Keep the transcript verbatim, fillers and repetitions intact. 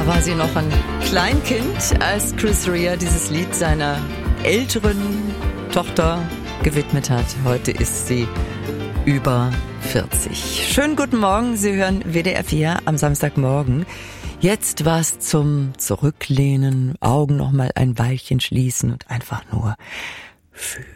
war sie noch ein Kleinkind, als Chris Rea dieses Lied seiner älteren Tochter gewidmet hat. Heute ist sie über vierzig. Schönen guten Morgen, Sie hören W D R vier am Samstagmorgen. Jetzt was zum Zurücklehnen, Augen noch mal ein Weilchen schließen und einfach nur fühlen.